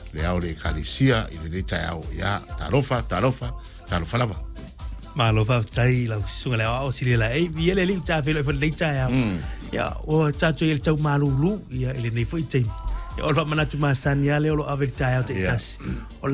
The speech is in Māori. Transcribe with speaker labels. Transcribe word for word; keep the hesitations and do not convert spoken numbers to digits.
Speaker 1: le au le kalisia i le tai au ia tarofa tarofa tarofa lava
Speaker 2: ma lo fa tai la sunga le au si le ai vi le li ta fe le fa le tai au ya o ta tu il tau malulu ia ile nei foi tai o lo mana tu masani ale o lo ave tai au te tas